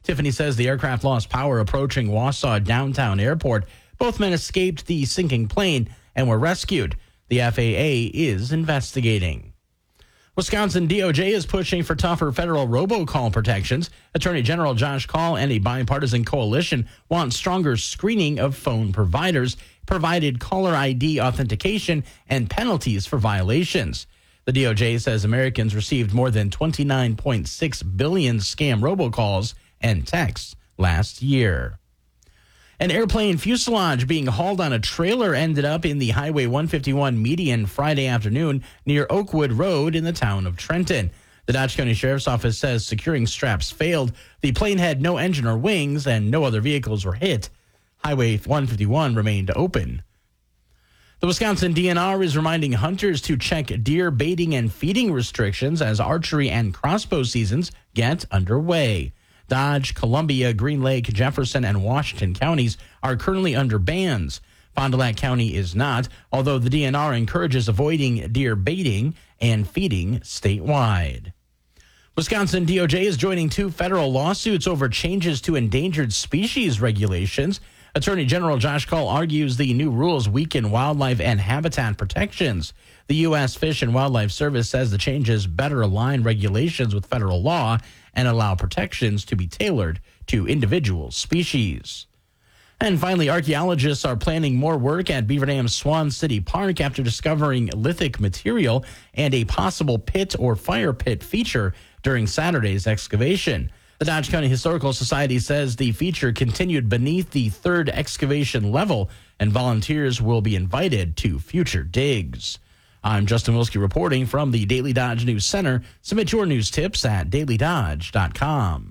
Tiffany says the aircraft lost power approaching Wausau Downtown Airport. Both men escaped the sinking plane and were rescued. The FAA is investigating. Wisconsin DOJ is pushing for tougher federal robocall protections. Attorney General Josh Kaul and a bipartisan coalition want stronger screening of phone providers, provided caller ID authentication, and penalties for violations. The DOJ says Americans received more than 29.6 billion scam robocalls and texts last year. An airplane fuselage being hauled on a trailer ended up in the Highway 151 median Friday afternoon near Oakwood Road in the town of Trenton. The Dodge County Sheriff's Office says securing straps failed. The plane had no engine or wings, and no other vehicles were hit. Highway 151 remained open. The Wisconsin DNR is reminding hunters to check deer baiting and feeding restrictions as archery and crossbow seasons get underway. Dodge, Columbia, Green Lake, Jefferson, and Washington counties are currently under bans. Fond du Lac County is not, although the DNR encourages avoiding deer baiting and feeding statewide. Wisconsin DOJ is joining 2 federal lawsuits over changes to endangered species regulations. Attorney General Josh Kaul argues the new rules weaken wildlife and habitat protections. The U.S. Fish and Wildlife Service says the changes better align regulations with federal law and allow protections to be tailored to individual species. And finally, archaeologists are planning more work at Beaver Dam's Swan City Park after discovering lithic material and a possible pit or fire pit feature during Saturday's excavation. The Dodge County Historical Society says the feature continued beneath the 3rd excavation level, and volunteers will be invited to future digs. I'm Justin Wilski reporting from the Daily Dodge News Center. Submit your news tips at dailydodge.com.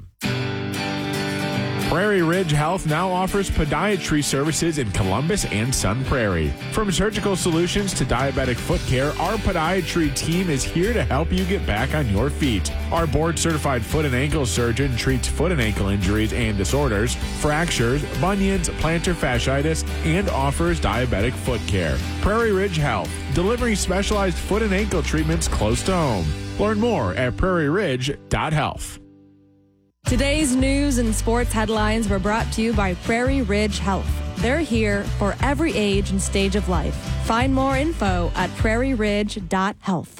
Prairie Ridge Health now offers podiatry services in Columbus and Sun Prairie. From surgical solutions to diabetic foot care, our podiatry team is here to help you get back on your feet. Our board-certified foot and ankle surgeon treats foot and ankle injuries and disorders, fractures, bunions, plantar fasciitis, and offers diabetic foot care. Prairie Ridge Health, delivering specialized foot and ankle treatments close to home. Learn more at prairieridge.health. Today's news and sports headlines were brought to you by Prairie Ridge Health. They're here for every age and stage of life. Find more info at prairieridge.health.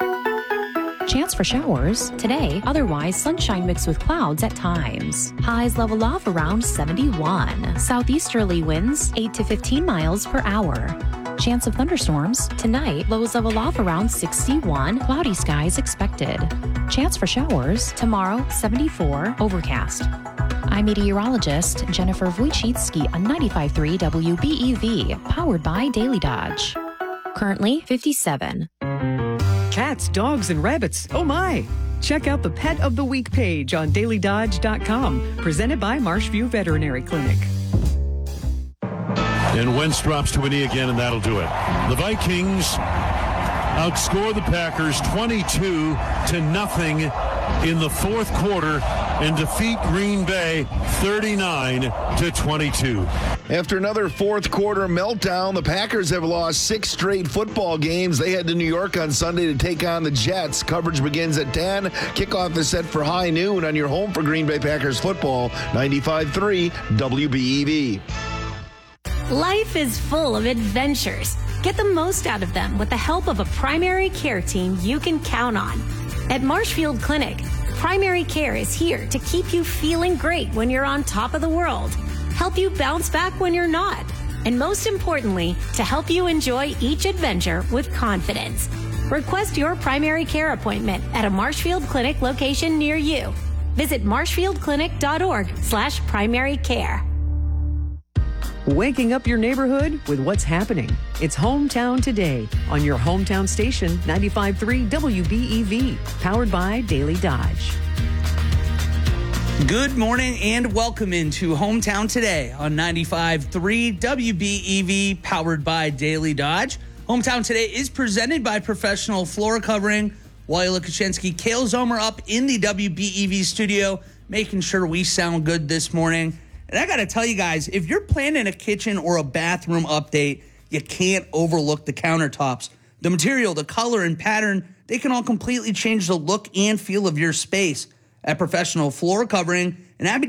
Chance for showers today, otherwise sunshine mixed with clouds at times. Highs level off around 71. Southeasterly winds 8 to 15 miles per hour. Chance of thunderstorms tonight, lows level off around 61. Cloudy skies expected. Chance for showers tomorrow, 74, overcast. I'm meteorologist Jennifer Wojcicki on 95.3 WBEV, powered by Daily Dodge. Currently 57. Cats, dogs, and rabbits. Oh my! Check out the Pet of the Week page on dailydodge.com, presented by Marshview Veterinary Clinic. And Wentz drops to a knee again, and that'll do it. The Vikings outscore the Packers 22-0 in the 4th quarter and defeat Green Bay 39-22. After another 4th quarter meltdown, the Packers have lost 6 straight football games. They head to New York on Sunday to take on the Jets. Coverage begins at 10. Kickoff is set for high noon on your home for Green Bay Packers football, 95.3 WBEV. Life is full of adventures. Get the most out of them with the help of a primary care team you can count on. At Marshfield Clinic, primary care is here to keep you feeling great when you're on top of the world, help you bounce back when you're not, and most importantly, to help you enjoy each adventure with confidence. Request your primary care appointment at a Marshfield Clinic location near you. Visit marshfieldclinic.org/primary care. Waking up your neighborhood with what's happening. It's Hometown Today on your hometown station, 95.3 WBEV, powered by Daily Dodge. Good morning and welcome into Hometown Today on 95.3 WBEV, powered by Daily Dodge. Hometown Today is presented by Professional Floor Covering. Wyatt Lukashinsky, Kale Zomer up in the WBEV studio, making sure we sound good this morning. And I got to tell you guys, if you're planning a kitchen or a bathroom update, you can't overlook the countertops. The material, the color, and pattern, they can all completely change the look and feel of your space. At Professional Floor Covering, and